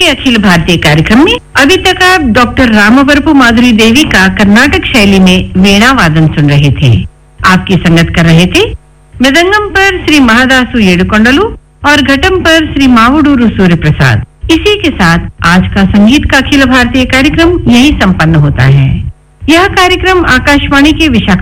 के अखिल भारतीय कार्यक्रम में अभी तक आप डॉक्टर रामवरपु माधुरी देवी का कर्नाटक शैली में वीणा वादन सुन रहे थे। आपकी संगत कर रहे थे मृदंगम पर श्री महादासु येडुकोंडलु और घटम पर श्री मावुडूरू सूर्य प्रसाद। इसी के साथ आज का संगीत का अखिल भारतीय कार्यक्रम यही संपन्न होता है। यह कार्यक्रम आकाशवाणी के विशाखापट्टनम